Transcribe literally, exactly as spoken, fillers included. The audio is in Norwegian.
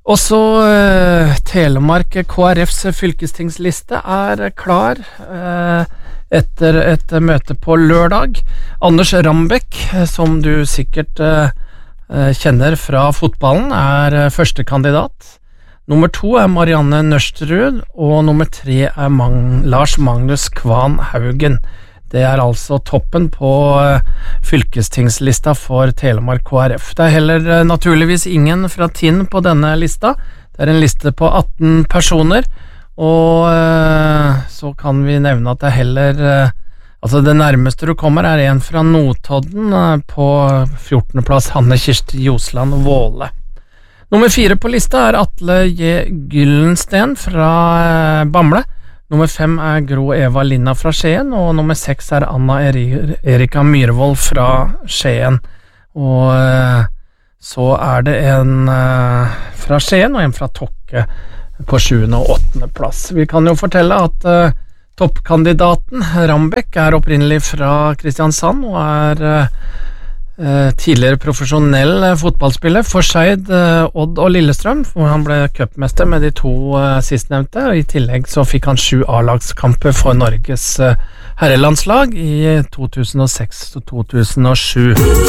Og så eh, Telemark K R Fs fylkestingsliste er klar eh, etter et møte på lørdag. Anders Rambekk, som du sikkert eh, kjenner fra fotballen, er første kandidat. Nummer to er Marianne Nørstrud, og nummer tre er Mag- Lars Magnus Kvan Haugen. Det er altså toppen på fylkestingslista for Telemark K R F. Det er heller naturligvis ingen fra Tinn på denne lista. Det er en liste på atten personer, og så kan vi nevne at det er heller, altså det nærmeste du kommer er en fra Notodden på fjortende plass, Hanne Kirsti Josland Våle. Nummer fire på lista er Atle J. Gyllensten fra Bamble. Nummer fem er Gro Eva Linna fra Skien, og nummer seks er Anna Eri- Erika Myrvold fra Skien. Og eh, så er det en eh, fra Skien og en fra Tokke på sjuende og åttende plass. Vi kan jo fortelle at eh, toppkandidaten Rambekk er opprinnelig fra Kristiansand og er eh, tidligere profesjonell fotballspiller for Skeid, Odd og Lillestrøm, hvor han ble cupmester med de to sistnevnte, og i tillegg så fikk han sju A-lagskamper for Norges herrelandslag i to tusen og seks til to tusen og sju.